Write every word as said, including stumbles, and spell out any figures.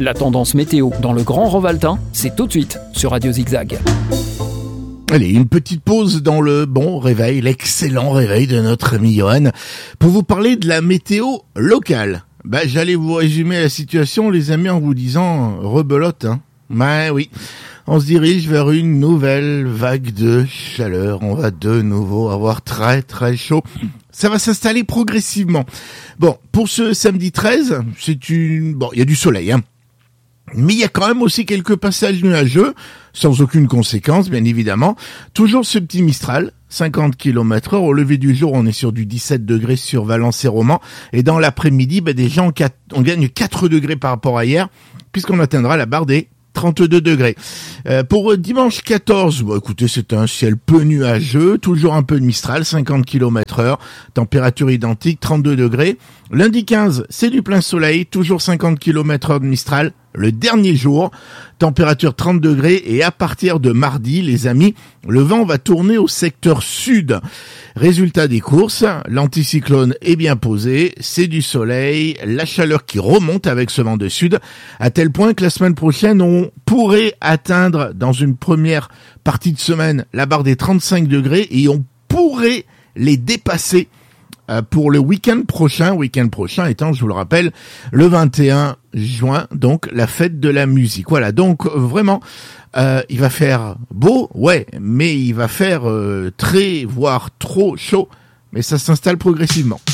La tendance météo dans le Grand Rovaltain, c'est tout de suite sur Radio Zigzag. Allez, une petite pause dans le bon réveil, l'excellent réveil de notre ami Johan, pour vous parler de la météo locale. Bah, j'allais vous résumer la situation, les amis, en vous disant rebelote, hein. Bah oui, on se dirige vers une nouvelle vague de chaleur. On va de nouveau avoir très très chaud. Ça va s'installer progressivement. Bon, pour ce samedi treize, c'est une... Bon, il y a du soleil, hein. Mais il y a quand même aussi quelques passages nuageux, sans aucune conséquence, bien évidemment. Toujours ce petit Mistral, cinquante kilomètres heure. Au lever du jour, on est sur du dix-sept degrés sur Valence et Romans. Et dans l'après-midi, bah, déjà, on, on gagne quatre degrés par rapport à hier, puisqu'on atteindra la barre des trente-deux degrés. Euh, pour dimanche quatorze, bon, écoutez, c'est un ciel peu nuageux, toujours un peu de Mistral, cinquante kilomètres heure, température identique, trente-deux degrés. Lundi quinze, c'est du plein soleil, toujours cinquante kilomètres heure de Mistral. Le dernier jour, température trente degrés, et à partir de mardi, les amis, le vent va tourner au secteur sud. Résultat des courses, l'anticyclone est bien posé, c'est du soleil, la chaleur qui remonte avec ce vent de sud, à tel point que la semaine prochaine, on pourrait atteindre dans une première partie de semaine la barre des trente-cinq degrés, et on pourrait les dépasser pour le week-end prochain, week-end prochain étant, je vous le rappelle, le vingt et un juin, donc la fête de la musique. Voilà, donc vraiment, euh, il va faire beau, ouais, mais il va faire euh, très, voire trop chaud, mais ça s'installe progressivement.